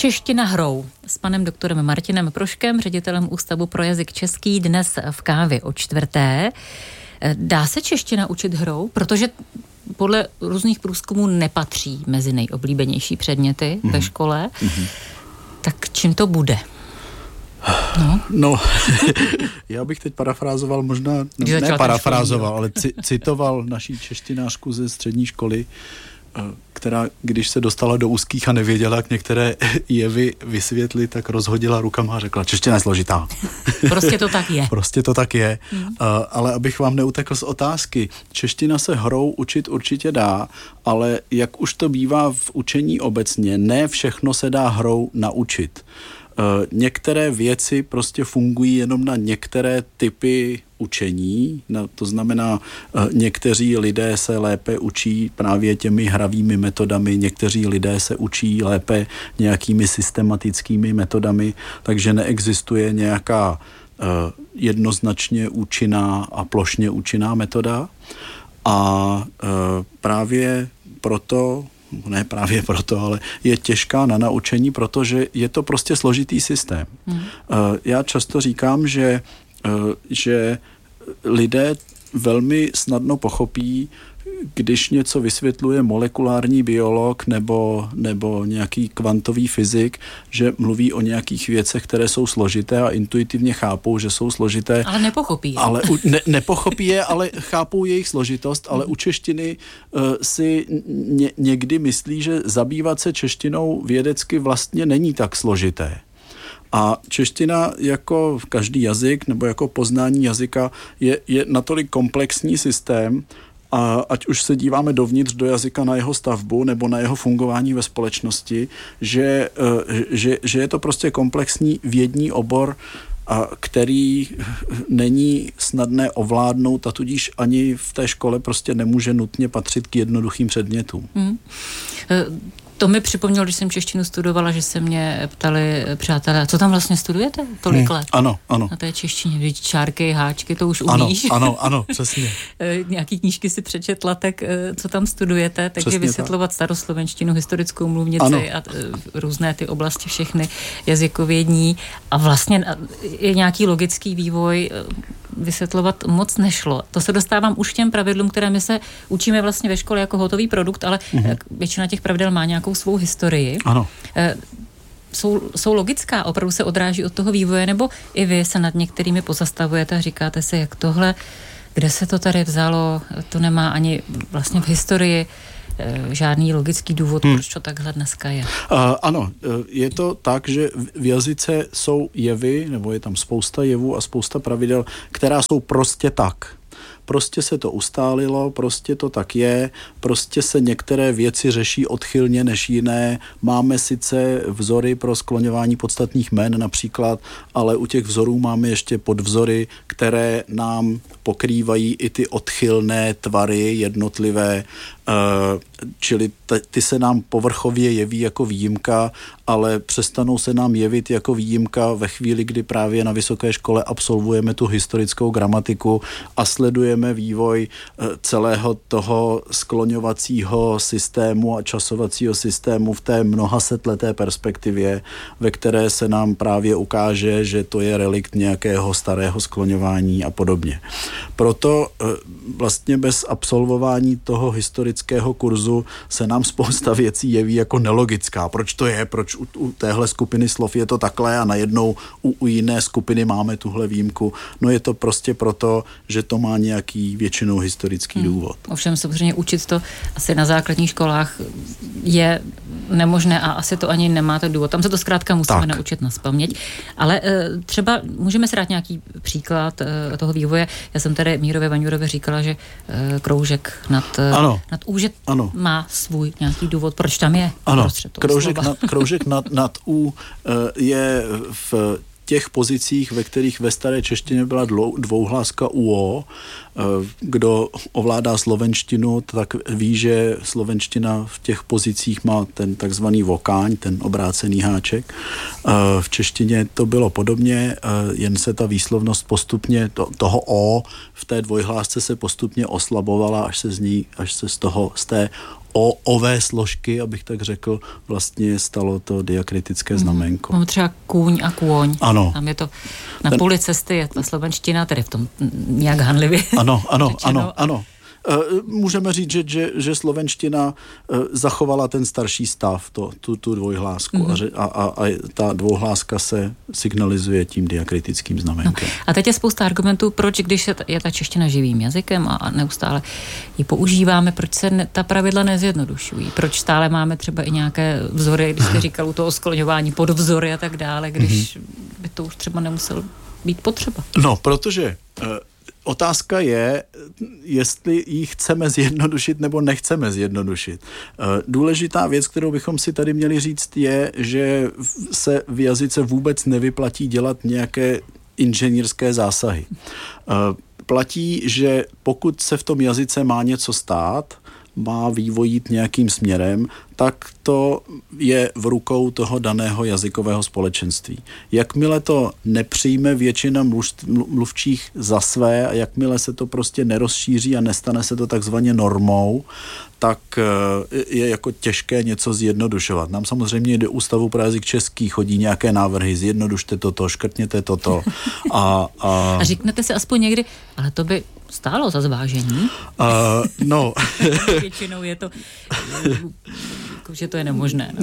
Čeština hrou s panem doktorem Martinem Proškem, ředitelem Ústavu pro jazyk český, dnes v Kávě o čtvrté. Dá se čeština učit hrou? Protože podle různých průzkumů nepatří mezi nejoblíbenější předměty ve škole. Tak čím to bude? No, já bych teď parafrázoval, možná neparafrázoval, ale citoval naší češtinářku ze střední školy, která, když se dostala do úzkých a nevěděla, jak některé jevy vysvětlit, tak rozhodila rukama a řekla, čeština je složitá. Prostě to tak je. Prostě to tak je. Ale abych vám neutekl z otázky, čeština se hrou učit určitě dá, ale jak už to bývá v učení obecně, ne všechno se dá hrou naučit. Některé věci prostě fungují jenom na některé typy učení, to znamená, někteří lidé se lépe učí právě těmi hravými metodami, někteří lidé se učí lépe nějakými systematickými metodami, takže neexistuje nějaká jednoznačně účinná a plošně účinná metoda a právě proto, ale je těžká na naučení, protože je to prostě složitý systém. Já často říkám, že lidé velmi snadno pochopí, když něco vysvětluje molekulární biolog nebo nějaký kvantový fyzik, že mluví o nějakých věcech, které jsou složité a intuitivně chápou, že jsou složité. Ale nepochopí je. Nepochopí je, ale chápou jejich složitost, ale u češtiny si někdy myslí, že zabývat se češtinou vědecky vlastně není tak složité. A čeština jako každý jazyk nebo jako poznání jazyka je natolik komplexní systém, a ať už se díváme dovnitř do jazyka na jeho stavbu nebo na jeho fungování ve společnosti, že je to prostě komplexní vědní obor, který není snadné ovládnout a tudíž ani v té škole prostě nemůže nutně patřit k jednoduchým předmětům. To mi připomnělo, když jsem češtinu studovala, že se mě ptali přátelé, co tam vlastně studujete tolik let? Ano. Na té češtině, čárky, háčky, to už umíš. Ano, přesně. Nějaký knížky si přečetla, tak co tam studujete, takže přesně vysvětlovat tak. Staroslovenštinu, historickou mluvnici a různé ty oblasti všechny jazykovědní a vlastně je nějaký logický vývoj vysvětlovat moc nešlo. To se dostávám už k těm pravidlům, které my se učíme vlastně ve škole jako hotový produkt, ale většina těch pravidel má nějakou svou historii. Ano. Jsou logická, opravdu se odráží od toho vývoje, nebo i vy se nad některými pozastavujete a říkáte si, jak tohle, kde se to tady vzalo, to nemá ani vlastně v historii žádný logický důvod, proč to takhle dneska je. Ano, je to tak, že v jazyce jsou jevy, nebo je tam spousta jevů a spousta pravidel, která jsou prostě tak. Prostě se to ustálilo, prostě to tak je, prostě se některé věci řeší odchylně než jiné. Máme sice vzory pro skloňování podstatných jmen například, ale u těch vzorů máme ještě podvzory, které nám pokrývají i ty odchylné tvary jednotlivé, čili ty se nám povrchově jeví jako výjimka, ale přestanou se nám jevit jako výjimka ve chvíli, kdy právě na vysoké škole absolvujeme tu historickou gramatiku a sledujeme vývoj celého toho skloňovacího systému a časovacího systému v té mnohasetleté perspektivě, ve které se nám právě ukáže, že to je relikt nějakého starého skloňování a podobně. Proto vlastně bez absolvování toho historického kurzu se nám spousta věcí jeví jako nelogická. Proč to je? Proč u téhle skupiny slov je to takhle a najednou u jiné skupiny máme tuhle výjimku? No je to prostě proto, že to má nějaký většinou historický důvod. Ovšem samozřejmě učit to asi na základních školách je nemožné a asi to ani nemáte důvod. Tam se to zkrátka musíme naučit nazpaměť. Ale třeba můžeme si dát nějaký příklad toho vývoje. Já jsem tady Mírovi Vaňurovi říkala, že kroužek nad U, že má svůj nějaký důvod, proč tam je. Ano, kroužek nad U je v těch pozicích, ve kterých ve staré češtině byla dvouhláska UO. Kdo ovládá slovenštinu, tak ví, že slovenština v těch pozicích má ten takzvaný vokáň, ten obrácený háček. V češtině to bylo podobně, jen se ta výslovnost postupně toho O v té dvojhlásce se postupně oslabovala, až se z té ové složky, abych tak řekl, vlastně stalo to diakritické znaménko. No, třeba kůň a kůň. Ano. Tam je to na půli cesty, je ta slovenština, tedy v tom nějak hanlivě. Ano. Můžeme říct, že slovenština zachovala ten starší stav, tu dvojhlásku a ta dvouhláska se signalizuje tím diakritickým znaménkem. No. A teď je spousta argumentů, proč, když je ta čeština živým jazykem a neustále ji používáme, proč se ta pravidla nezjednodušují, proč stále máme třeba i nějaké vzory, když jste říkal u toho skloňování podvzory a tak dále, když by to už třeba nemuselo být potřeba. No, protože otázka je, jestli ji chceme zjednodušit nebo nechceme zjednodušit. Důležitá věc, kterou bychom si tady měli říct, je, že se v jazyce vůbec nevyplatí dělat nějaké inženýrské zásahy. Platí, že pokud se v tom jazyce má něco stát, má vývoj jít nějakým směrem, tak to je v rukou toho daného jazykového společenství. Jakmile to nepřijme většina mluvčích za své a jakmile se to prostě nerozšíří a nestane se to takzvaně normou, tak je jako těžké něco zjednodušovat. Nám samozřejmě do Ústavu pro jazyk český chodí nějaké návrhy, zjednodušte toto, škrtněte toto. A řeknete si aspoň někdy, ale to by stálo za zvážení? No. Většinou je to, že to je nemožné.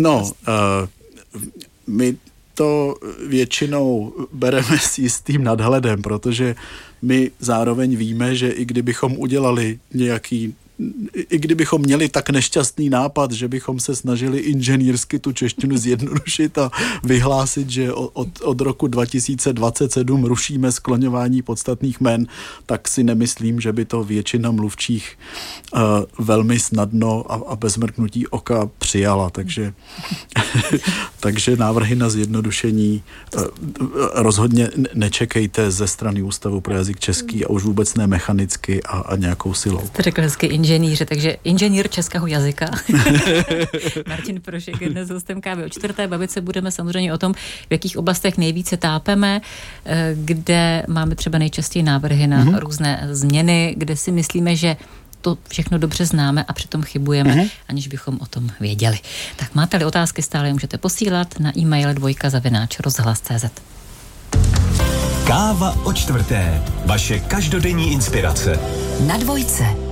My to většinou bereme s jistým nadhledem, protože my zároveň víme, že i kdybychom udělali i kdybychom měli tak nešťastný nápad, že bychom se snažili inženýrsky tu češtinu zjednodušit a vyhlásit, že od roku 2027 rušíme skloňování podstatných jmen, tak si nemyslím, že by to většina mluvčích velmi snadno a bez mrknutí oka přijala. Takže návrhy na zjednodušení rozhodně nečekejte ze strany Ústavu pro jazyk český a už vůbec ne mechanicky a nějakou silou. Jste řekl hezky inženýři, takže inženýr českého jazyka. Martin Prošek je dnes hostem Kávy o čtvrté. Bavit se budeme samozřejmě o tom, v jakých oblastech nejvíce tápeme, kde máme třeba nejčastěji návrhy na různé změny, kde si myslíme, že to všechno dobře známe a přitom chybujeme, aniž bychom o tom věděli. Tak máte-li otázky, stále můžete posílat na e-mail dvojka@rozhlas.cz. Káva o čtvrté. Vaše každodenní inspirace. Na dvojce.